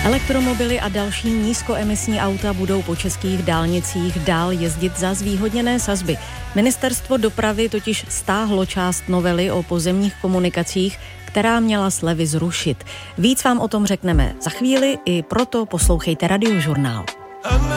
Elektromobily a další nízkoemisní auta budou po českých dálnicích dál jezdit za zvýhodněné sazby. Ministerstvo dopravy totiž stáhlo část novely o pozemních komunikacích, která měla slevy zrušit. Víc vám o tom řekneme za chvíli, i proto poslouchejte Radiožurnál.